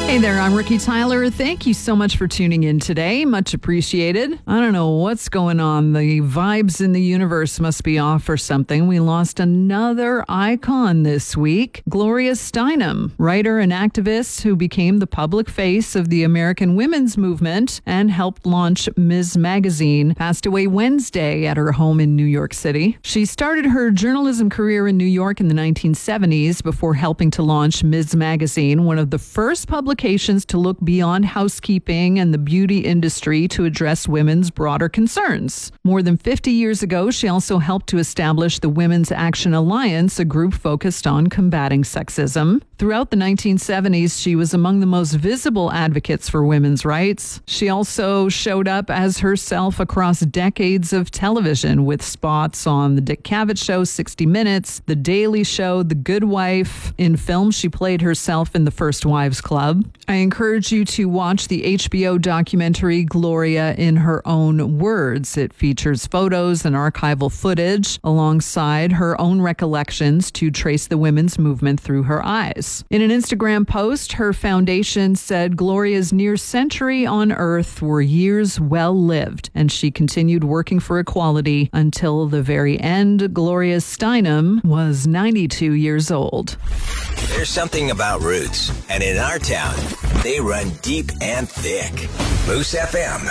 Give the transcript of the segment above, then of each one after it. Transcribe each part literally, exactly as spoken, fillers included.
Hey there, I'm Ricky Tyler. Thank you so much for tuning in today. Much appreciated. I don't know what's going on. The vibes in the universe must be off or something. We lost another icon this week. Gloria Steinem, writer and activist who became the public face of the American women's movement and helped launch Ms. Magazine, passed away Wednesday at her home in New York City. She started her journalism career in New York in the nineteen seventies before helping to launch Ms. Magazine, one of the first publications to look beyond housekeeping and the beauty industry to address women's broader concerns. More than fifty years ago, she also helped to establish the Women's Action Alliance, a group focused on combating sexism. Throughout the nineteen seventies, she was among the most visible advocates for women's rights. She also showed up as herself across decades of television with spots on The Dick Cavett Show, sixty minutes, The Daily Show, The Good Wife. In film, she played herself in The First Wives Club. I encourage you to watch the H B O documentary Gloria in Her Own Words. It features photos and archival footage alongside her own recollections to trace the women's movement through her eyes. In an Instagram post, her foundation said Gloria's near century on Earth were years well lived, and she continued working for equality until the very end. Gloria Steinem was ninety-two years old. There's something about roots, and in our town, they run deep and thick. Moose F M.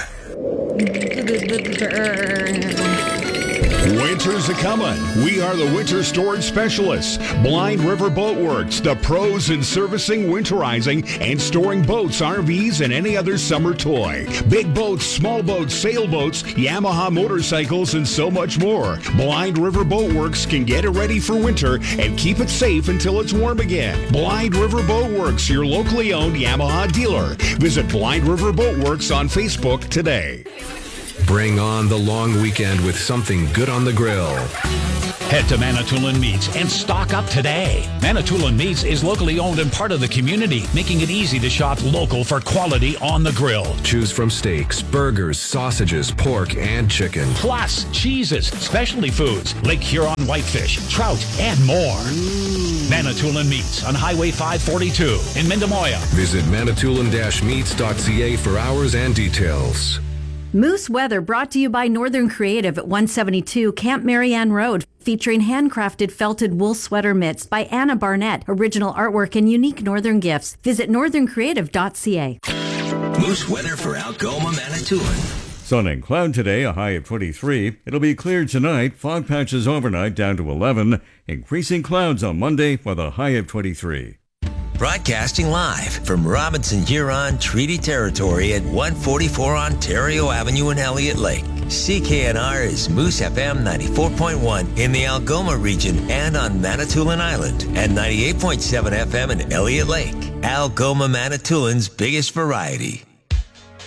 Winter's a-comin'. We are the winter storage specialists. Blind River Boat Works, the pros in servicing, winterizing, and storing boats, R Vs, and any other summer toy. Big boats, small boats, sailboats, Yamaha motorcycles, and so much more. Blind River Boat Works can get it ready for winter and keep it safe until it's warm again. Blind River Boat Works, your locally owned Yamaha dealer. Visit Blind River Boat Works on Facebook today. Bring on the long weekend with something good on the grill. Head to Manitoulin Meats and stock up today. Manitoulin Meats is locally owned and part of the community, making it easy to shop local for quality on the grill. Choose from steaks, burgers, sausages, pork, and chicken. Plus, cheeses, specialty foods, Lake Huron whitefish, trout, and more. Manitoulin Meats on Highway five forty-two in Mindemoya. Visit manitoulin dash meats dot c a for hours and details. Moose Weather brought to you by Northern Creative at one seventy-two Camp Marianne Road, featuring handcrafted felted wool sweater mitts by Anna Barnett, original artwork and unique Northern gifts. Visit northern creative dot c a. Moose weather for Algoma, Manitoulin. Sun and cloud today, a high of twenty-three. It'll be clear tonight, fog patches overnight down to eleven. Increasing clouds on Monday with a high of twenty-three. Broadcasting live from Robinson Huron Treaty Territory at one forty-four Ontario Avenue in Elliott Lake. C K N R is Moose F M ninety-four point one in the Algoma region and on Manitoulin Island, and ninety-eight point seven F M in Elliott Lake. Algoma, Manitoulin's biggest variety.